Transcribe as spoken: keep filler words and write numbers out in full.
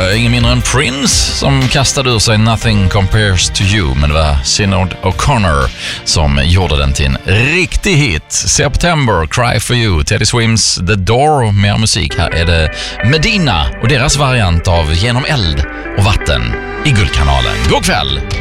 var ingen mindre än Prince som kastade ur sig Nothing Compares to You, men det var Sinead O'Connor som gjorde den till en riktig hit. September, Cry for You, Teddy Swims The Door och mer musik. Här är det Medina och deras variant av Genom eld och vatten i Guldkanalen. God kväll!